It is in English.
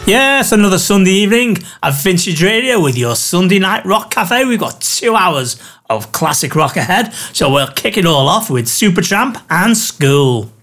Yes, another Sunday evening at Vintage Radio with your Sunday Night Rock Cafe. We've got 2 hours of classic rock ahead, so we'll kick it all off with Supertramp and School.